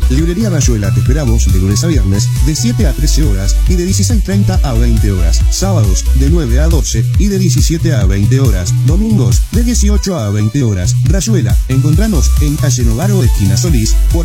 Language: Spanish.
Librería Rayuela, te esperamos de lunes a viernes de 7 a 13 horas y de 16:30 a 20 horas. Sábados de 9 a 12 y de 17 a 20 horas. Domingos de 18 a 20 horas. Rayuela, encontranos en calle Novaro, esquina Solís, por